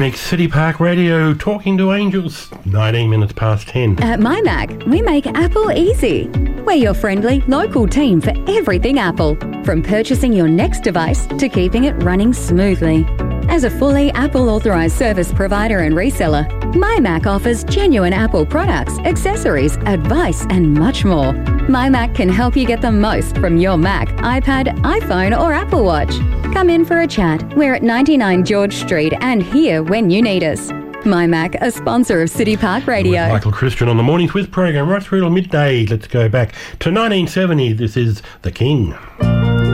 Next, City Park Radio, Talking to Angels, 19 minutes past 10. At MyMac, we make Apple easy. We're your friendly, local team for everything Apple, from purchasing your next device to keeping it running smoothly. As a fully Apple authorised service provider and reseller, MyMac offers genuine Apple products, accessories, advice and much more. MyMac can help you get the most from your Mac, iPad, iPhone or Apple Watch. Come in for a chat. We're at 99 George Street and here when you need us. MyMac, a sponsor of City Park Radio. With Michael Christian on the Mornings With program right through till midday. Let's go back to 1970. This is The King.